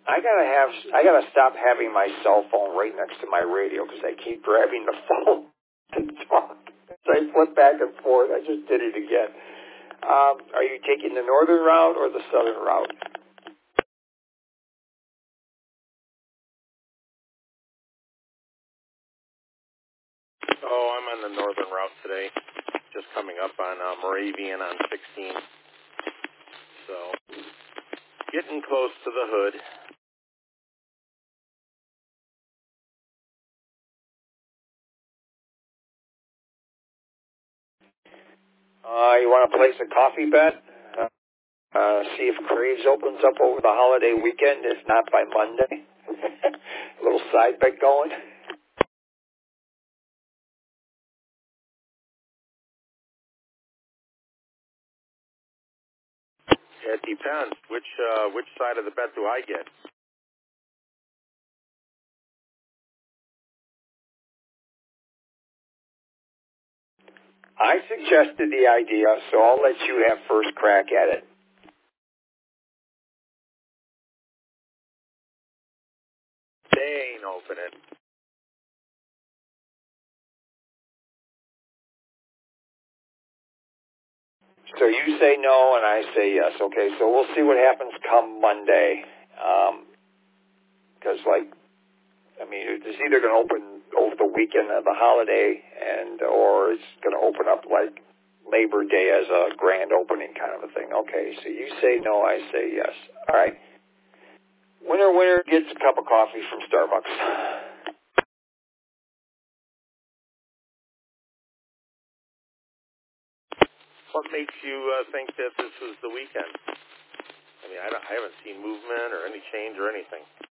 I gotta stop having my cell phone right next to my radio because I keep grabbing the phone to talk. So I flip back and forth. I just did it again. Are you taking the northern route or the southern route? Oh, I'm on the northern route today, just coming up on Moravian on 16. So, getting close to the hood. You want to place a coffee bet? See if Craves opens up over the holiday weekend, if not by Monday. A little side bet going. It depends. Which side of the bet do I get? I suggested the idea, so I'll let you have first crack at it. They ain't opening. So you say no, and I say yes. Okay, so we'll see what happens come Monday. Because, it's either going to open over the weekend of the holiday, or it's going to open up like Labor Day as a grand opening kind of a thing. Okay, so you say no, I say yes. All right. Winner gets a cup of coffee from Starbucks. What makes you think that this is the weekend? I mean, I haven't seen movement or any change or anything.